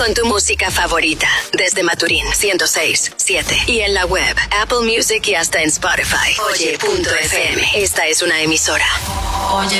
con tu música favorita. Desde Maturín 106.7 y en la web, Apple Music y hasta en Spotify. Oye.fm. Esta es una emisora. Oye.